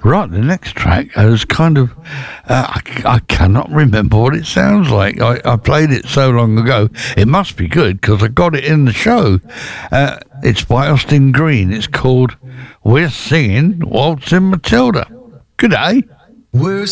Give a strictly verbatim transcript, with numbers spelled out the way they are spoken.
Right, the next track is kind of, uh, I, I cannot remember what it sounds like. I, I played it so long ago. It must be good because I got it in the show. Uh, it's by Austin Green. It's called We're Singing Waltzing Matilda. Good day. We're